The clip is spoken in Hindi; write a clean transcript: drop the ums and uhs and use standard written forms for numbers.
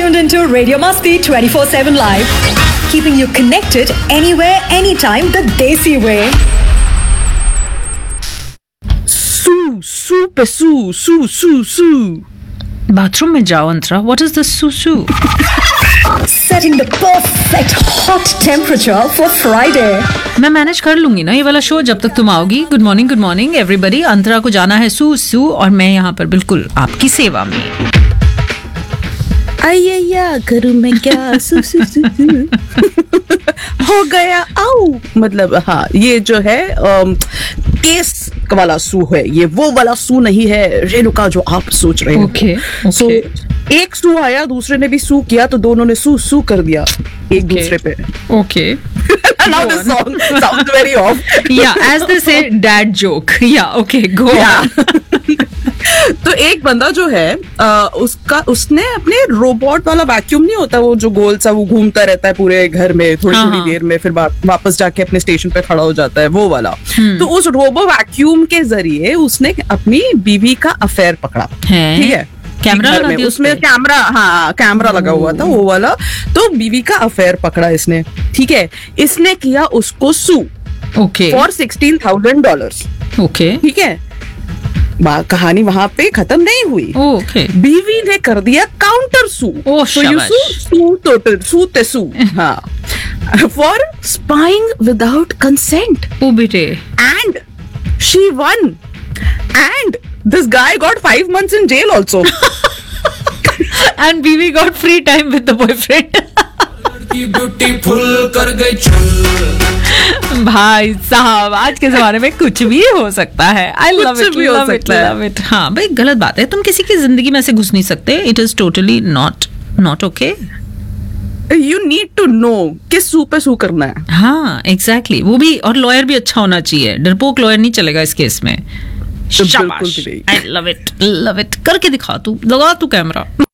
tuned into Radio Masti 24/7 Live, keeping you connected anywhere, anytime the Desi way. Sue bathroom में जाओ अंतरा. What is the Sue? Setting the perfect hot temperature for Friday. मैं मैनेज कर लूंगी ना ये वाला शो जब तक तुम आओगी. Good morning everybody. अंतरा को जाना है सू और मैं यहाँ पर बिल्कुल आपकी सेवा में. आइया करूँ मैं क्या सू हो गया आओ. मतलब हाँ, ये जो है केस वाला सू है, ये वो वाला सू नहीं है रेणुका जो आप सोच रहे हैं. ओके. सो एक सू आया, दूसरे ने भी सू किया, तो दोनों ने सू कर दिया एक दूसरे पे. Okay. Now the song sounds very off. Yeah, as they say, dad joke. Yeah, okay, go. तो एक बंदा जो है उसने अपने रोबोट वाला वैक्यूम नहीं होता वो जो गोल सा वो घूमता रहता है पूरे घर में थोड़ी देर में, फिर वापस जाके अपने स्टेशन पे खड़ा हो जाता है, वो वाला. तो उस रोबो वैक्यूम के जरिए उसने अपनी बीवी का अफेयर पकड़ा. ठीक है, कैमरा में उसमें कैमरा लगा हुआ था वो वाला. तो बीवी का अफेयर पकड़ा इसने. ठीक है, इसने किया उसको सू. ओके. फॉर $16,000. ओके. ठीक है, कहानी वहां पे खत्म नहीं हुई. ओके. बीवी ने कर दिया काउंटर सू. सू हाँ, फॉर स्पाइंग विदाउट कंसेंट. ओ बेटे. And she one. And this guy got 5 months in jail also. And Bibi got free time with the boyfriend. Beautiful कर गई चल. भाई साहब, आज के जमाने में कुछ भी हो सकता है. I love it. हाँ भाई, गलत बात है. तुम किसी की जिंदगी में से घुस नहीं सकते. It is totally not okay. You need to know कि सू पे सू करना है. हाँ एग्जैक्टली. वो भी, और लॉयर भी अच्छा होना चाहिए. डरपोक लॉयर नहीं चलेगा इस केस में. शाबाश. I love it. करके दिखा तू, लगा तू कैमरा.